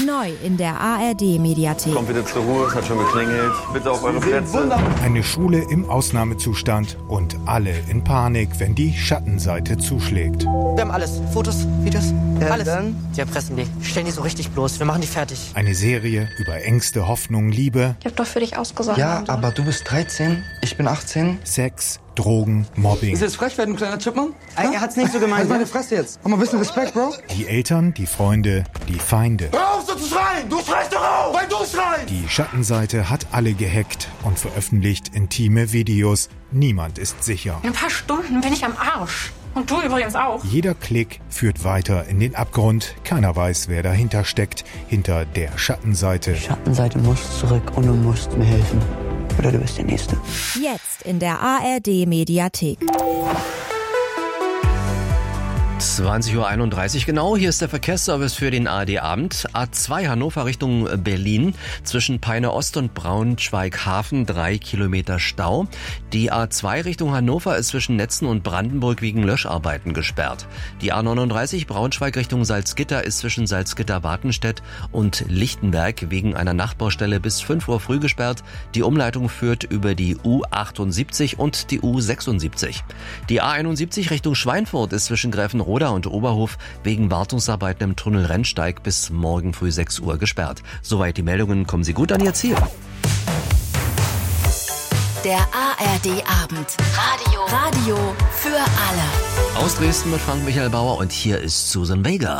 Neu in der ARD-Mediathek. Kommt wieder zur Ruhe, es hat schon geklingelt. Bitte auf eure Plätze. Eine Schule im Ausnahmezustand und alle in Panik, wenn die Schattenseite zuschlägt. Wir haben alles. Fotos, Videos, alles. Dann? Die erpressen die. Stellen die so richtig bloß. Wir machen die fertig. Eine Serie über Ängste, Hoffnung, Liebe. Ich hab doch für dich ausgesorgt. Ja, aber du bist 13, ich bin 18. Sex, Drogen, Mobbing. Ist jetzt frech werden, kleiner Chipmann? Er hat's nicht so gemeint. Halt meine Fresse jetzt. Mach mal ein bisschen Respekt, Bro. Die Eltern, die Freunde, die Feinde. Hör auf so zu schreien! Du schreist doch auf! Weil du schreist! Die Schattenseite hat alle gehackt und veröffentlicht intime Videos. Niemand ist sicher. In ein paar Stunden bin ich am Arsch. Und du übrigens auch. Jeder Klick führt weiter in den Abgrund. Keiner weiß, wer dahinter steckt, hinter der Schattenseite. Schattenseite muss zurück und du musst mir helfen. Oder du bist der Nächste. Jetzt in der ARD-Mediathek. 20:31 Uhr genau, hier ist der Verkehrsservice für den ARD-Abend. A2 Hannover Richtung Berlin, zwischen Peine Ost und Braunschweig-Hafen 3 Kilometer Stau. Die A2 Richtung Hannover ist zwischen Netzen und Brandenburg wegen Löscharbeiten gesperrt. Die A39 Braunschweig Richtung Salzgitter ist zwischen Salzgitter-Wartenstedt und Lichtenberg wegen einer Nachbaustelle bis 5 Uhr früh gesperrt. Die Umleitung führt über die U78 und die U76. Die A71 Richtung Schweinfurt ist zwischen Gräfenrode und Oberhof wegen Wartungsarbeiten im Tunnel Rennsteig bis morgen früh 6 Uhr gesperrt. Soweit die Meldungen, kommen Sie gut an Ihr Ziel. Der ARD-Abend. Radio für alle. Aus Dresden mit Frank Michael Bauer und hier ist Susan Vega.